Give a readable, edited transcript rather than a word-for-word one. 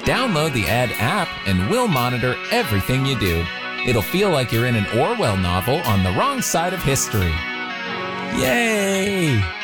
Download the Ed app and we'll monitor everything you do. It'll feel like you're in an Orwell novel on the wrong side of history. Yay!